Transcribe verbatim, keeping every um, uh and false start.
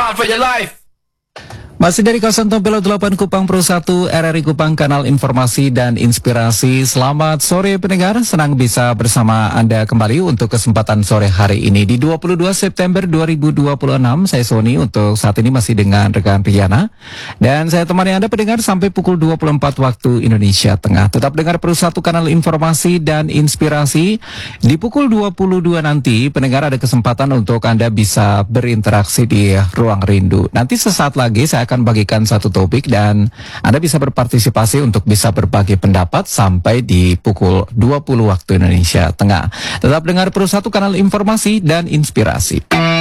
Run for your life. Masih dari kawasan Tompelo delapan Kupang Pro satu R R I Kupang, kanal informasi dan inspirasi. Selamat sore pendengar, senang bisa bersama Anda kembali untuk kesempatan sore hari ini di dua puluh dua September dua ribu dua puluh enam. Saya Sony untuk saat ini masih dengan rekan Riana dan saya temani Anda pendengar sampai pukul dua puluh empat waktu Indonesia Tengah. Tetap dengar Pro satu kanal informasi dan inspirasi. Di pukul dua puluh dua nanti pendengar ada kesempatan untuk Anda bisa berinteraksi di Ruang Rindu. Nanti sesaat lagi saya akan bagikan satu topik dan Anda bisa berpartisipasi untuk bisa berbagi pendapat sampai di pukul dua puluh waktu Indonesia Tengah. Tetap dengar Pro satu kanal informasi dan inspirasi.